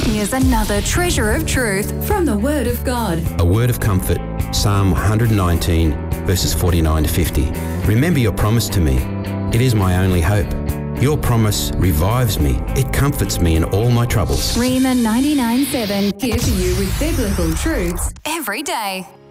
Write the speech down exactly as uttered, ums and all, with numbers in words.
Here's another treasure of truth from the Word of God. A word of comfort, Psalm one nineteen, verses forty-nine to fifty. Remember your promise to me. It is my only hope. Your promise revives me. It comforts me in all my troubles. Rhema ninety-nine seven, here for you with biblical truths every day.